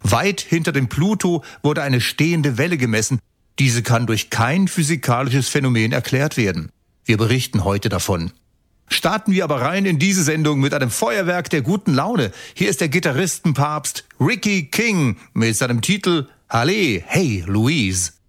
Weit hinter dem Pluto wurde eine stehende Welle gemessen. Diese kann durch kein physikalisches Phänomen erklärt werden. Wir berichten heute davon. Starten wir aber rein in diese Sendung mit einem Feuerwerk der guten Laune. Hier ist der Gitarristenpapst Ricky King mit seinem Titel Halle, hey Louise.